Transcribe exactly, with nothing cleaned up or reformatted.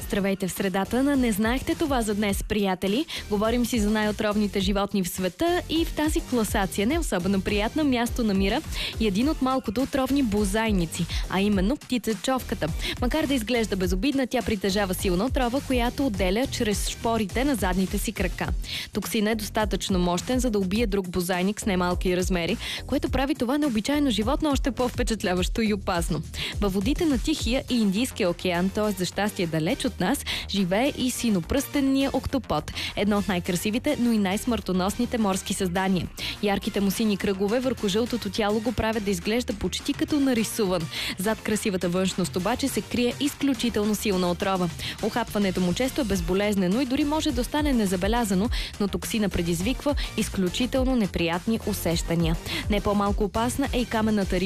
Здравейте в средата на Не знаехте това за днес, приятели. Говорим си за най-отровните животни в света и в тази класация не особено приятна място намира и един от малкото отровни бозайници, а именно птицечовката. Макар да изглежда безобидна, тя притежава силна отрова, която отделя чрез шпорите на задните си крака. Токсинът е достатъчно мощен, за да убие друг бозайник с немалки размери, което прави това необичайно животно още по-впечатляващо и опасно. Във водите на Тихия и Индийския океан, т.е. за щастие далеч от нас, живее и синопръстенния октопод. Едно от най-красивите, но и най-смъртоносните морски създания. Ярките му сини кръгове върху жълтото тяло го правят да изглежда почти като нарисуван. Зад красивата външност обаче се крие изключително силна отрова. Охапването му често е безболезнено и дори може да остане незабелязано, но токсина предизвиква изключително неприятни усещания. Не по-малко опасна е и каменната риба,